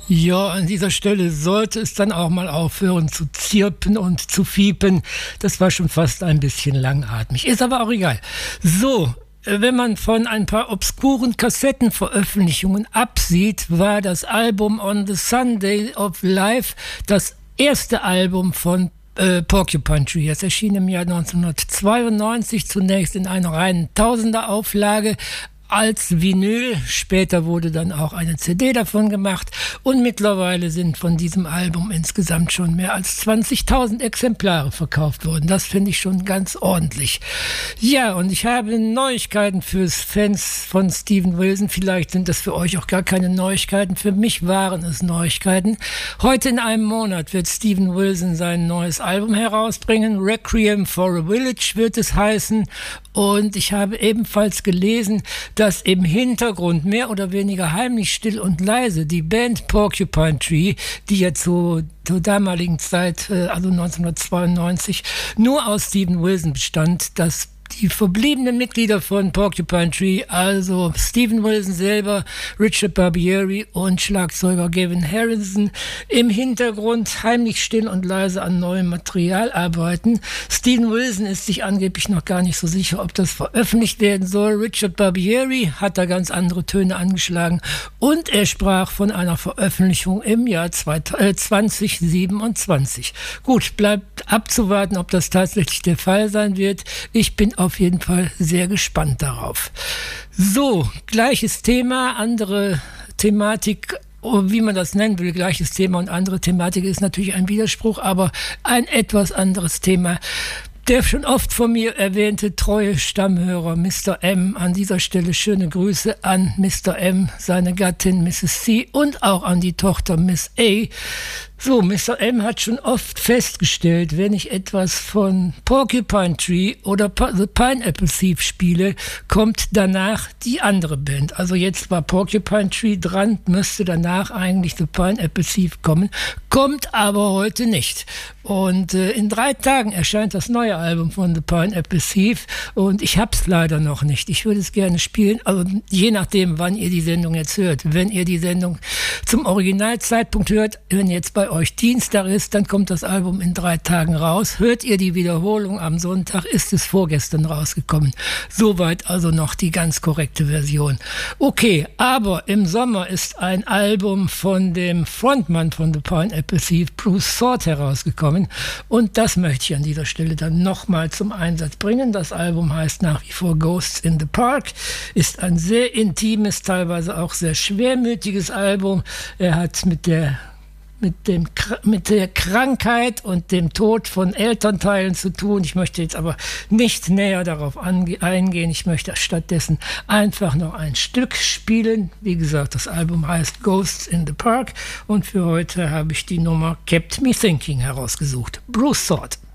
Ja, an dieser Stelle sollte es dann auch mal aufhören zu zirpen und zu fiepen. Das war schon fast ein bisschen langatmig. Ist aber auch egal. So, wenn man von ein paar obskuren Kassettenveröffentlichungen absieht, war das Album On the Sunday of Life das erste Album von Porcupine Tree. Es erschien im Jahr 1992 zunächst in einer reinen Tausender-Auflage als Vinyl. Später wurde dann auch eine CD davon gemacht und mittlerweile sind von diesem Album insgesamt schon mehr als 20.000 Exemplare verkauft worden. Das finde ich schon ganz ordentlich. Ja, und ich habe Neuigkeiten fürs Fans von Steven Wilson. Vielleicht sind das für euch auch gar keine Neuigkeiten. Für mich waren es Neuigkeiten. Heute in einem Monat wird Steven Wilson sein neues Album herausbringen. Requiem for a Village wird es heißen. Und ich habe ebenfalls gelesen, dass im Hintergrund mehr oder weniger heimlich, still und leise die Band Porcupine Tree, die ja zur damaligen Zeit, also 1992, nur aus Steven Wilson bestand, dass die verbliebenen Mitglieder von Porcupine Tree, also Steven Wilson selber, Richard Barbieri und Schlagzeuger Gavin Harrison, im Hintergrund heimlich, still und leise an neuem Material arbeiten. Steven Wilson ist sich angeblich noch gar nicht so sicher, ob das veröffentlicht werden soll. Richard Barbieri hat da ganz andere Töne angeschlagen und er sprach von einer Veröffentlichung im Jahr 2027. Gut, bleibt abzuwarten, ob das tatsächlich der Fall sein wird. Ich bin auf jeden Fall sehr gespannt darauf. So, gleiches Thema, andere Thematik, wie man das nennen will, gleiches Thema und andere Thematik ist natürlich ein Widerspruch, aber ein etwas anderes Thema. Der schon oft von mir erwähnte treue Stammhörer Mr. M. An dieser Stelle schöne Grüße an Mr. M., seine Gattin Mrs. C. und auch an die Tochter Miss A. So, Mr. M. hat schon oft festgestellt, wenn ich etwas von Porcupine Tree oder The Pineapple Thief spiele, kommt danach die andere Band. Also jetzt war Porcupine Tree dran, müsste danach eigentlich The Pineapple Thief kommen, kommt aber heute nicht. Und in 3 Tagen erscheint das neue Album von The Pineapple Thief und ich hab's leider noch nicht. Ich würde es gerne spielen, aber je nachdem, wann ihr die Sendung jetzt hört. Wenn ihr die Sendung zum Originalzeitpunkt hört, wenn jetzt bei euch Dienstag ist, dann kommt das Album in 3 Tagen raus. Hört ihr die Wiederholung am Sonntag, ist es vorgestern rausgekommen. Soweit also noch die ganz korrekte Version. Okay, aber im Sommer ist ein Album von dem Frontmann von The Pineapple Thief, Bruce Sword, herausgekommen und das möchte ich an dieser Stelle dann nochmal zum Einsatz bringen. Das Album heißt nach wie vor Ghosts in the Park, ist ein sehr intimes, teilweise auch sehr schwermütiges Album. Er hat mit der Krankheit und dem Tod von Elternteilen zu tun. Ich möchte jetzt aber nicht näher darauf eingehen. Ich möchte stattdessen einfach noch ein Stück spielen. Wie gesagt, das Album heißt Ghosts in the Park und für heute habe ich die Nummer Kept Me Thinking herausgesucht. Bruce Sword.